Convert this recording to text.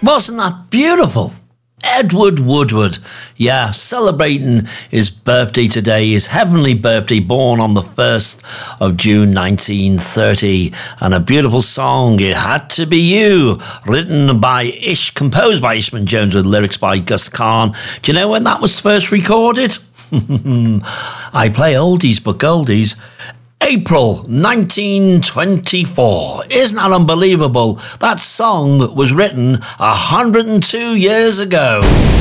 Wasn't that beautiful? Edward Woodward, yeah, celebrating his birthday today, his heavenly birthday, born on the 1st of June 1930, and a beautiful song, It Had to Be You, composed by Ishman Jones with lyrics by Gus Kahn. Do you know when that was first recorded? I play oldies but goldies. April 1924. Isn't that unbelievable? That song was written 102 years ago.